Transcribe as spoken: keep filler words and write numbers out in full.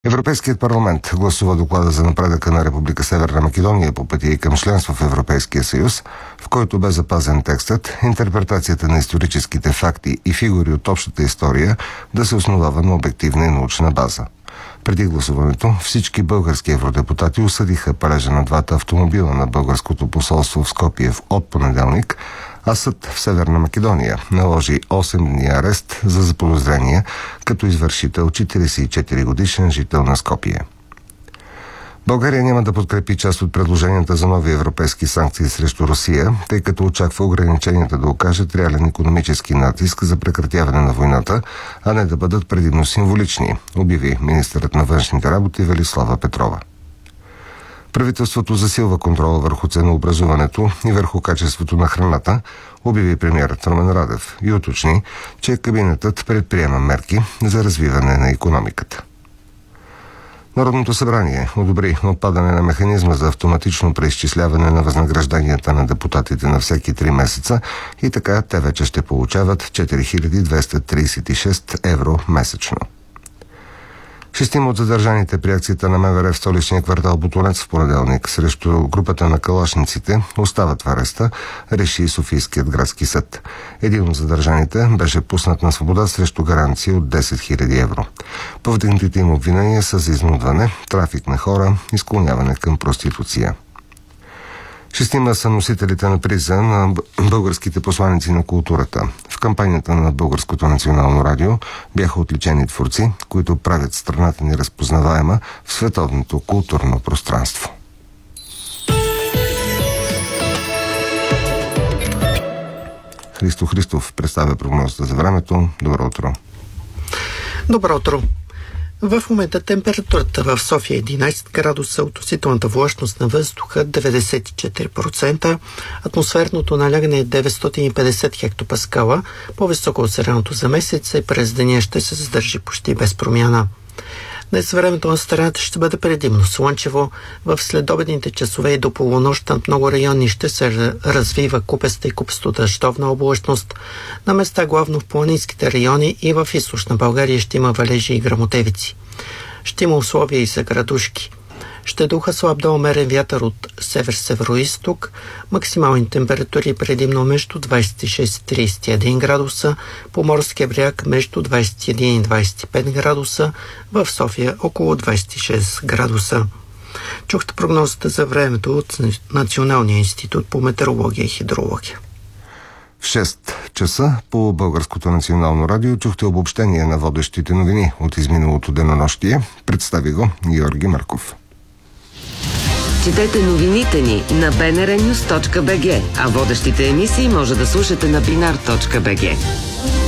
Европейският парламент гласува доклада за напредъка на Република Северна Македония по пътя и към членство в Европейския съюз, в който бе запазен текстът, интерпретацията на историческите факти и фигури от общата история да се основава на обективна и научна база. Преди гласуването всички български евродепутати осъдиха палежа на двата автомобила на българското посолство в Скопие от понеделник, а съд в Северна Македония наложи осем дни арест за заподозрение като извършител четиридесет и четири годишен жител на Скопие. България няма да подкрепи част от предложенията за нови европейски санкции срещу Русия, тъй като очаква ограниченията да окажат реален икономически натиск за прекратяване на войната, а не да бъдат предимно символични, обяви министърът на външните работи Велислава Петрова. Правителството засилва контрола върху ценообразуването и върху качеството на храната, обяви премиерът Румен Радев и уточни, че кабинетът предприема мерки за развиване на икономиката. Народното събрание одобри отпадане на механизма за автоматично преизчисляване на възнагражденията на депутатите на всеки три месеца и така те вече ще получават четири хиляди двеста тридесет и шест евро месечно. Шестима от задържаните при акцията на МВР в столичния квартал Ботунец в понеделник срещу групата на калашниците остават в ареста, реши Софийският градски съд. Един от задържаните беше пуснат на свобода срещу гаранция от десет хиляди евро. Повдигнатите им обвинения са за изнудване, трафик на хора и склоняване към проституция. Шестима са носителите на приза на българските посланици на културата. В кампанията на Българското национално радио бяха отличени творци, които правят страната ни разпознаваема в световното културно пространство. Христо Христов представя прогнозата за времето. Добро утро! Добро утро! В момента температурата в София е единайсет градуса, относителната влажност на въздуха деветдесет и четири процента, атмосферното налягане е деветстотин и петдесет хектопаскала, по-високо от средното за месеца и през деня ще се задържи почти без промяна. Днес времето на страната ще бъде предимно слънчево. В следобедните часове и до полунощ над много райони ще се развива купеста и купесто дъждовна облачност. На места главно в планинските райони и в източна България ще има валежи и гръмотевици. Ще има условия и за градушки. Ще духа слаб до умерен вятър от север-североизток, максимални температури предимно между двайсет и шест и трийсет и един градуса, по морския бряг между двайсет и един и двайсет и пет градуса, в София около двайсет и шест градуса. Чухте прогнозата за времето от Националния институт по метеорология и хидрология. В шест часа по Българското национално радио чухте обобщение на водещите новини от изминалото денонощие. Представи го Георги Марков. Четете новините ни на би ен ар нюз точка би джи, а водещите емисии може да слушате на бинар точка би джи.